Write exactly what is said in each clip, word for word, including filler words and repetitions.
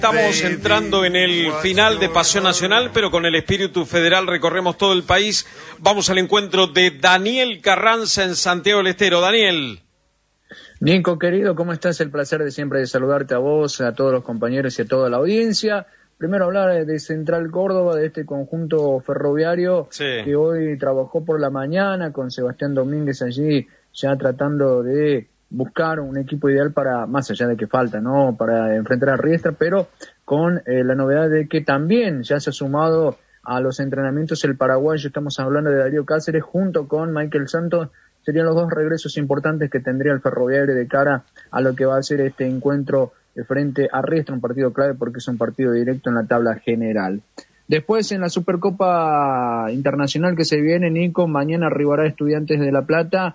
Estamos entrando en el final de Pasión Nacional, pero con el espíritu federal recorremos todo el país. Vamos al encuentro de Daniel Carranza en Santiago del Estero. Daniel. Nico, querido, ¿cómo estás? El placer de siempre de saludarte a vos, a todos los compañeros y a toda la audiencia. Primero hablar de Central Córdoba, de este conjunto ferroviario sí. que hoy trabajó por la mañana con Sebastián Domínguez allí, ya tratando de buscar un equipo ideal para, más allá de que falta, ¿no?, para enfrentar a Riestra, pero con eh, la novedad de que también ya se ha sumado a los entrenamientos el paraguayo. Estamos hablando de Darío Cáceres junto con Michael Santos. Serían los dos regresos importantes que tendría el ferroviario de cara a lo que va a ser este encuentro frente a Riestra, un partido clave porque es un partido directo en la tabla general. Después, en la Supercopa Internacional que se viene, Nico, mañana arribará Estudiantes de La Plata,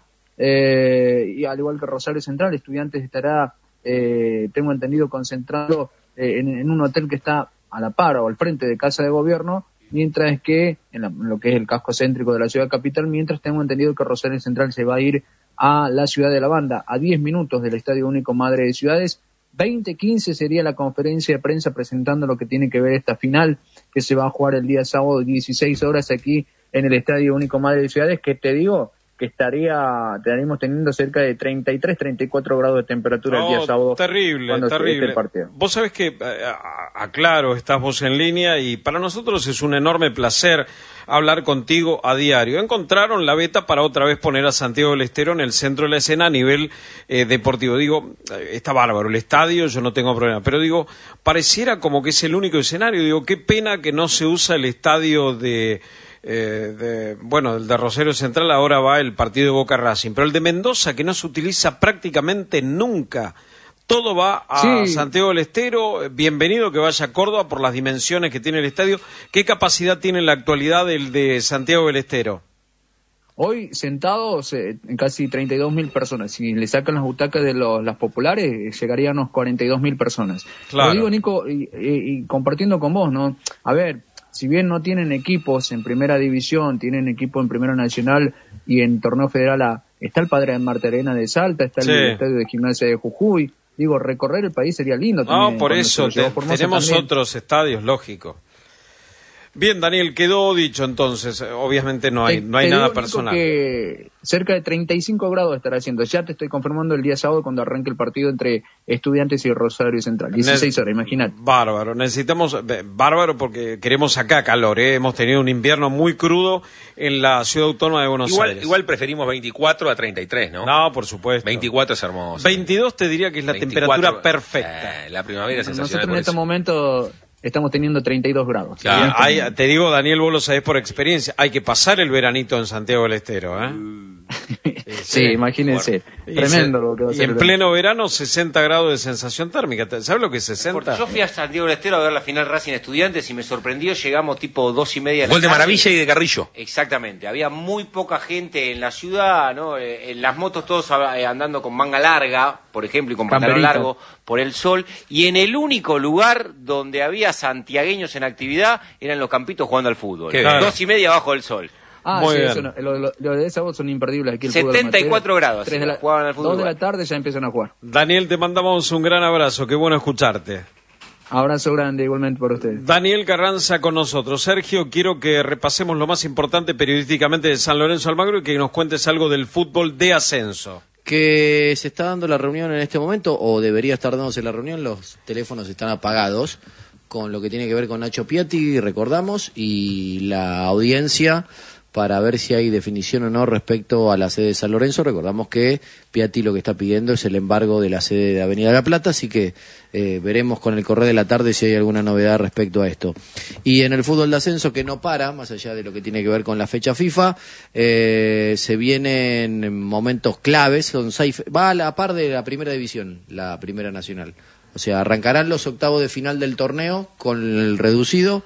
eh, y al igual que Rosario Central, Estudiantes estará, eh, tengo entendido, concentrado eh, en, en un hotel que está a la par o al frente de Casa de Gobierno, mientras que, en, la, en lo que es el casco céntrico de la ciudad capital, mientras tengo entendido que Rosario Central se va a ir a la ciudad de La Banda, a diez minutos del Estadio Único Madre de Ciudades. veinte quince sería la conferencia de prensa presentando lo que tiene que ver esta final, que se va a jugar el día sábado, dieciséis horas, aquí en el Estadio Único Madre de Ciudades, que te digo que estaría, estaríamos teniendo cerca de treinta y tres, treinta y cuatro grados de temperatura no, el día sábado. Terrible, cuando terrible. el partido. Vos sabés que, aclaro, estás vos en línea y para nosotros es un enorme placer hablar contigo a diario. Encontraron la beta para otra vez poner a Santiago del Estero en el centro de la escena a nivel eh, deportivo. Digo, está bárbaro el estadio, yo no tengo problema, pero digo, pareciera como que es el único escenario. Digo, qué pena que no se usa el estadio de... Eh, de, bueno, el de Rosario Central, ahora va el partido de Boca Racing, pero el de Mendoza, que no se utiliza prácticamente nunca, todo va a sí. Santiago del Estero. Bienvenido que vaya a Córdoba por las dimensiones que tiene el estadio. ¿Qué capacidad tiene en la actualidad el de Santiago del Estero? Hoy sentados eh, casi treinta y dos mil personas. Si le sacan las butacas de los, las populares, llegarían a unos cuarenta y dos mil personas. Claro. Lo digo, Nico, y, y, y compartiendo con vos, ¿no? A ver, si bien no tienen equipos en primera división, tienen equipo en primera nacional y en torneo federal A, está el Padre de Marta Arena de Salta, está el sí. estadio de Gimnasia de Jujuy. Digo, recorrer el país sería lindo también. No, por eso, te, tenemos también. Otros estadios, lógico. Bien, Daniel, quedó dicho entonces, obviamente no hay, te, no hay nada digo, personal. Nico, que cerca de treinta y cinco grados estará haciendo, ya te estoy confirmando el día sábado cuando arranque el partido entre Estudiantes y Rosario Central, dieciséis horas, imagínate. Bárbaro, necesitamos, bárbaro porque queremos acá calor, ¿eh? Hemos tenido un invierno muy crudo en la Ciudad Autónoma de Buenos igual, Aires. Igual preferimos veinticuatro a treinta y tres, ¿no? No, por supuesto. veinticuatro es hermoso. veintidós te diría que es la veinticuatro, temperatura perfecta. Eh, la primavera es sensacional. Nosotros en este momento... estamos teniendo treinta y dos grados. Claro, hay, te digo, Daniel, vos lo sabés por experiencia, hay que pasar el veranito en Santiago del Estero, ¿eh? sí, sí, imagínense. Bueno, tremendo lo que va a y ser. Y en pleno verano, sesenta grados de sensación térmica. ¿Sabes lo que es sesenta? Yo fui a Santiago del Estero a ver la final Racing Estudiantes y me sorprendió, llegamos tipo dos y media de la Gol de Maravilla y de Carrillo. Exactamente, había muy poca gente en la ciudad, ¿no? En las motos todos andando con manga larga, por ejemplo, y con pantalón largo por el sol, y en el único lugar donde había santiagueños en actividad eran los campitos jugando al fútbol. Claro. Dos y media bajo el sol. Ah, Muy sí, bien. eso no, lo, lo, lo de esa voz son imperdibles aquí. El setenta y cuatro fútbol grados. tres de la, jugaban al fútbol. dos de la tarde ya empiezan a jugar. Daniel, te mandamos un gran abrazo. Qué bueno escucharte. Abrazo grande igualmente por ustedes. Daniel Carranza con nosotros. Sergio, quiero que repasemos lo más importante periodísticamente de San Lorenzo Almagro y que nos cuentes algo del fútbol de ascenso. Que se está dando la reunión en este momento, o debería estar dándose la reunión, los teléfonos están apagados, con lo que tiene que ver con Nacho Piatti, recordamos, y la audiencia para ver si hay definición o no respecto a la sede de San Lorenzo. Recordamos que Piatti lo que está pidiendo es el embargo de la sede de Avenida La Plata, así que eh, veremos con el correr de la tarde si hay alguna novedad respecto a esto. Y en el fútbol de ascenso, que no para, más allá de lo que tiene que ver con la fecha FIFA, eh, se vienen momentos claves, son seis, va a la par de la primera división, la primera nacional. O sea, arrancarán los octavos de final del torneo con el reducido,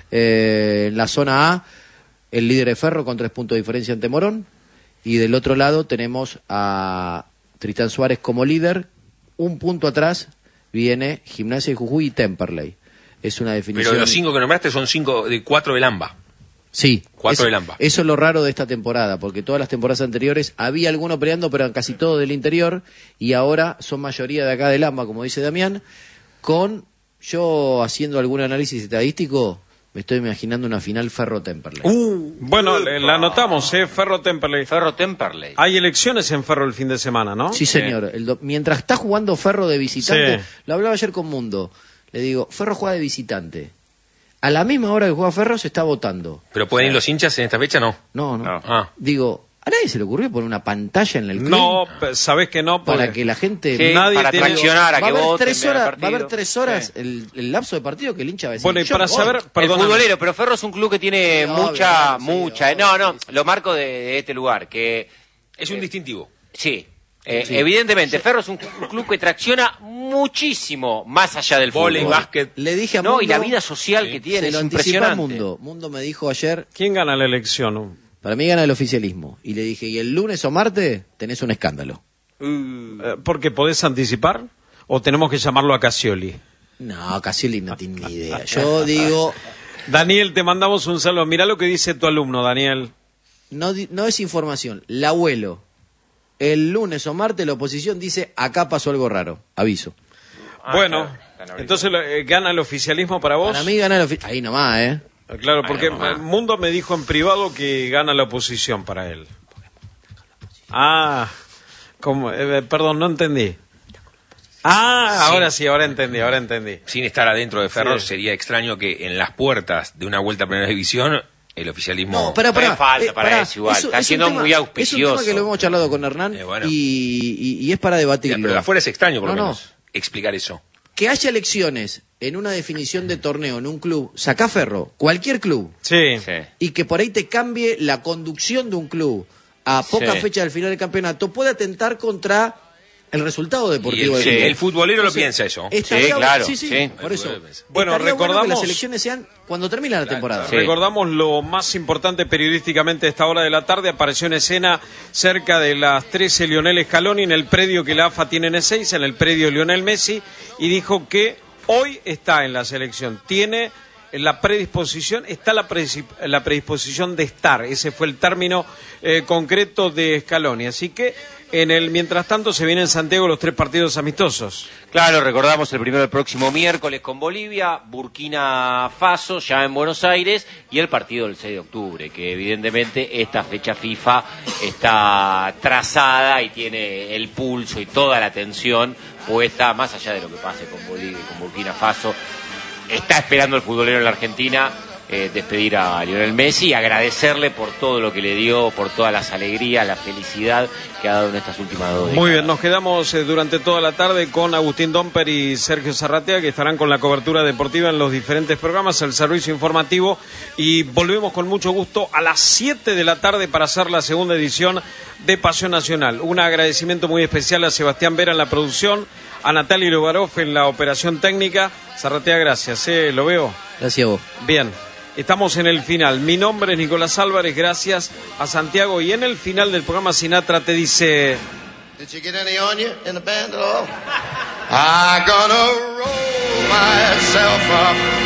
eh, en la zona A, el líder es Ferro con tres puntos de diferencia ante Morón, y del otro lado tenemos a Tristán Suárez como líder, un punto atrás viene Gimnasia de Jujuy y Temperley. Es una definición. Pero de los cinco que nombraste son cinco, de cuatro del AMBA. Sí, cuatro eso, del AMBA. Eso es lo raro de esta temporada, porque todas las temporadas anteriores había alguno peleando, pero eran casi todos del interior, y ahora son mayoría de acá del AMBA, como dice Damián, con Yo, haciendo algún análisis estadístico, me estoy imaginando una final Ferro-Temperley. Uh, bueno, le- la anotamos, ¿eh? Ferro-Temperley. Ferro-Temperley. Hay elecciones en Ferro el fin de semana, ¿no? Sí, señor. El do- mientras está jugando Ferro de visitante, Sí. lo hablaba ayer con Mundo, le digo, Ferro juega de visitante. A la misma hora que juega Ferro se está votando. ¿Pero pueden ir los hinchas en esta fecha? No. No, no. No. Ah. Digo, ¿a nadie se le ocurrió poner una pantalla en el club? No, pe- sabés que no, Para porque- que la gente... Sí, nadie para tiene- traccionar a va a que haber voten, tres vean el horas, va a haber partido. tres horas Sí. el, el lapso de partido que el hincha va a decir. Bueno, y yo para voy. saber, El perdóname. futbolero, pero Ferro es un club que tiene Sí, mucha, obvio, sí, mucha... obvio. no, no, lo marco de, de este lugar, que... Es un distintivo. Sí, eh, Sí. evidentemente, Ferro es un, un club que tracciona muchísimo más allá del fútbol. Vóley, básquet. Le dije a No, Mundo, y la vida social Sí. que tiene se es lo anticipé al impresionante. Mundo. Mundo me dijo ayer, ¿Quién gana la elección? para mí gana el oficialismo. Y le dije, y el lunes o martes tenés un escándalo. Eh, ¿Porque podés anticipar? ¿O tenemos que llamarlo a Casioli? No, Casioli no tiene ni idea. Yo digo, Daniel, te mandamos un saludo. Mirá lo que dice tu alumno, Daniel. no, di- no es información. El abuelo, el lunes o martes la oposición dice, acá pasó algo raro. Aviso. Ah, bueno, claro, gana ahorita. entonces eh, ¿gana el oficialismo para vos? Para mí gana el oficialismo. Ahí nomás, ¿eh? Eh, Claro, porque Ay, no, mamá. el Mundo me dijo en privado que gana la oposición para él. Ah, como, eh, perdón, no entendí. Ah, ahora sí, ahora entendí, ahora entendí. Sin estar adentro de Ferro, Sí. sería extraño que en las puertas de una vuelta a primera división el oficialismo... No, pará, pará. No falta Eh, para pará. eso igual, está es un siendo tema- muy Es un auspicioso. tema que lo hemos charlado con Hernán Eh, bueno. y, y- y es para Mira, debatirlo. pero de afuera es extraño, por lo No, no. menos, explicar eso. Que haya elecciones en una definición de torneo en un club, saca Ferro, cualquier club, Sí. Sí. y que por ahí te cambie la conducción de un club a pocas Sí. fechas del final del campeonato, puede atentar contra el resultado Y deportivo el, del club. el futbolero lo Entonces, piensa eso. estaría Sí, bueno- claro, Sí, sí, sí. por eso. Bueno, Estaría bueno que recordamos- las elecciones sean cuando termina la temporada. Sí. Recordamos lo más importante periodísticamente a esta hora de la tarde. Apareció en escena cerca de las trece Lionel Scaloni en el predio que la A F A tiene en Ezeiza, en el predio Lionel Messi, y dijo que hoy está en la selección. Tiene la predisposición, está la, predis- la predisposición de estar. Ese fue el término eh, concreto de Scaloni. Así que en el mientras tanto se vienen en Santiago los tres partidos amistosos. Claro, recordamos el primero el próximo miércoles con Bolivia, Burkina Faso, ya en Buenos Aires, y el partido del seis de octubre, que evidentemente esta fecha FIFA está trazada y tiene el pulso y toda la atención puesta, más allá de lo que pase con Bolivia y con Burkina Faso. Está esperando el futbolero en la Argentina eh, despedir a Lionel Messi y agradecerle por todo lo que le dio, por todas las alegrías, la felicidad que ha dado en estas últimas dos décadas. Muy bien, nos quedamos eh, durante toda la tarde con Agustín Domper y Sergio Zarratea, que estarán con la cobertura deportiva en los diferentes programas, el servicio informativo, y volvemos con mucho gusto a las siete de la tarde para hacer la segunda edición de Pasión Nacional. Un agradecimiento muy especial a Sebastián Vera en la producción, a Natalia Lobarov en la operación técnica. Zarratea, gracias, eh, lo veo. Gracias a vos. Bien, estamos en el final. Mi nombre es Nicolás Álvarez, gracias a Santiago. Y en el final del programa Sinatra te dice... Did you get any on you in the band at all? I'm gonna roll myself up